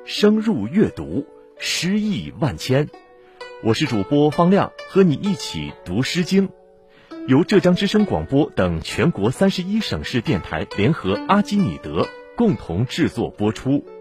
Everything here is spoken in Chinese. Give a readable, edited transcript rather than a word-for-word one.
深入阅读，诗意万千。我是主播方亮，和你一起读《诗经》，由浙江之声广播等全国31省市电台联合阿基米德共同制作播出。